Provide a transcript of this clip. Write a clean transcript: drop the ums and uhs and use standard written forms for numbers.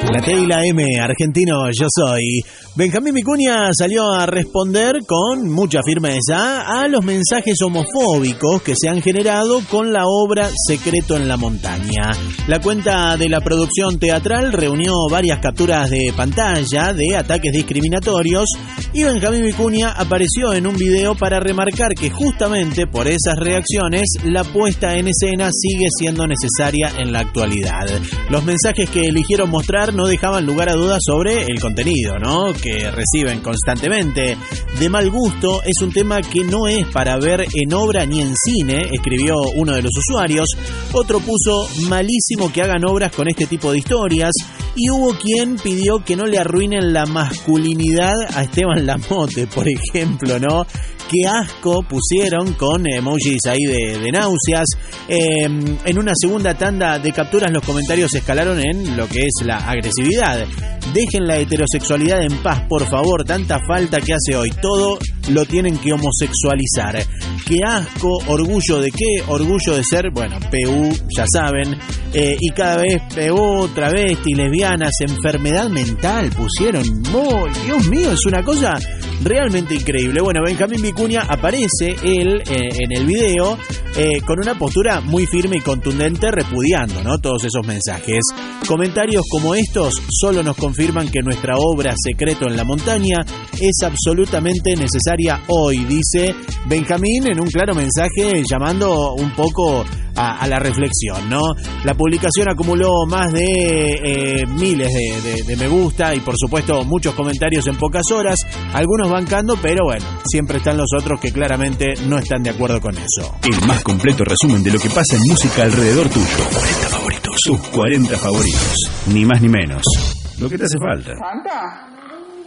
La T y la M, argentino yo soy. Benjamín Vicuña salió a responder con mucha firmeza a los mensajes homofóbicos que se han generado con la obra Secreto en la Montaña. La cuenta de la producción teatral reunió varias capturas de pantalla de ataques discriminatorios y Benjamín Vicuña apareció en un video para remarcar que justamente por esas reacciones la puesta en escena sigue siendo necesaria en la actualidad. Los mensajes que eligieron mostrar no dejaban lugar a dudas sobre el contenido, ¿no?, que reciben constantemente. De mal gusto, es un tema que no es para ver en obra ni en cine, escribió uno de los usuarios. Otro puso: malísimo que hagan obras con este tipo de historias. Y hubo quien pidió que no le arruinen la masculinidad a Esteban Lamote, por ejemplo, ¿no? Qué asco pusieron con emojis ahí de náuseas. En una segunda tanda de capturas los comentarios escalaron en lo que es la agresividad. Dejen la heterosexualidad en paz, por favor, tanta falta que hace hoy. Todo lo tienen que homosexualizar. Qué asco, orgullo de qué, orgullo de ser, bueno, PU, ya saben. Y cada vez PU, travesti, lesbianas, enfermedad mental pusieron. Oh, Dios mío, es una cosa realmente increíble. Bueno, Benjamín Vicuña aparece él en el video con una postura muy firme y contundente, repudiando, ¿no?, todos esos mensajes. Comentarios como estos solo nos confirman que nuestra obra Secreto en la Montaña es absolutamente necesaria hoy, dice Benjamín en un claro mensaje llamando un poco a la reflexión, ¿no? La publicación acumuló más de miles de me gusta y por supuesto muchos comentarios en pocas horas, algunos bancando, pero bueno, siempre están los otros que claramente no están de acuerdo con eso. El más completo resumen de lo que pasa en música alrededor tuyo. 40 favoritos. Tus 40 favoritos. Ni más ni menos. Lo que te hace falta. ¿Canta?